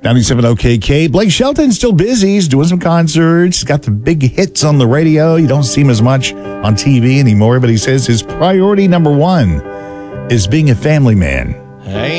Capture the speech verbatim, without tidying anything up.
ninety-seven O K K. Blake Shelton's still busy. He's doing some concerts. He's got the big hits on the radio. You don't see him as much on T V anymore, but he says his priority number one is being a family man. Hey.